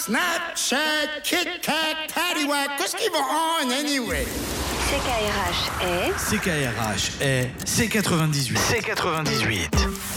Snapchat, Kit Kat, Paddywhack, qu'est-ce qu'ils vont on anyway? CKRH est CKRH est C98. C98.